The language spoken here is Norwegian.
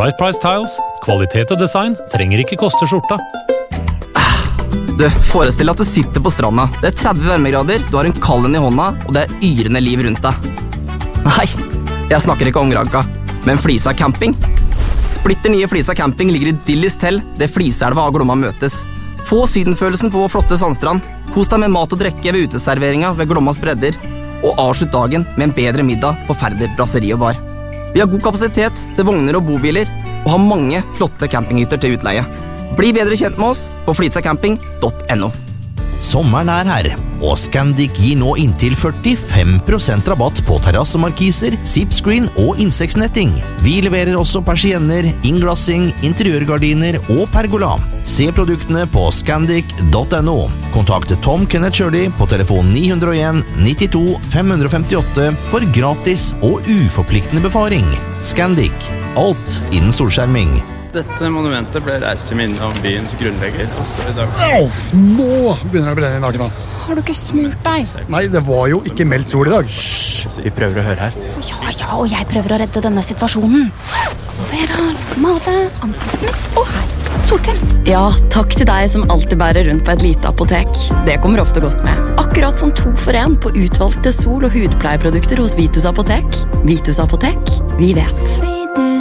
Right Price Tiles. Kvalitet og design trenger ikke koste skjorta. Du, forestill deg at du sitter på stranda. Det 30 varmegrader, du har en kallen i hånda, og det yrende liv rundt deg. Nei, jeg snakker ikke om Granka, men Flisa camping. Splitter nye Flisa camping ligger idyllisk til det Fliselva og Glomma møtes. Få sydenfølelsen på vår flotte sandstrand. Kos deg med mat og drekke ved uteserveringa ved Glommas bredder, og avslutt dagen med en bedre middag på Færder Brasseri og Bar. Vi har god kapasitet til vogner og bobiler, og har mange flotte campinghytter til utleie. Bli bedre kjent med oss på flitsacamping.no. Sommeren her, og Scandic gir nå inntil 45% rabatt på terrassemarkiser, zipscreen og insektsnetting. Vi leverer også persienner, innglassing, interiørgardiner og pergola. Se produktene på scandic.no. Kontakt Tom Kenneth Shirley på telefon 901 92 558 for gratis og uforpliktende befaring. Scandic. Alt innen solskjerming. Dette monumentet ble reist til minne om byens grunnlegger. I dag. Nå begynner det å brenne i naken, ass. Har du ikke smurt deg? Nei, det var jo ikke meldt sol i dag. Vi prøver å høre her. Ja, og jeg prøver å redde denne situasjonen. Vera, Made, ansiktsmist og her. Solkrem. Ja, takk til deg som alltid bærer rundt på et lite apotek. Det kommer ofte godt med. Akkurat som 2 for 1 på utvalgte sol- og hudpleieprodukter hos Vitus Apotek. Vitus Apotek, vi vet.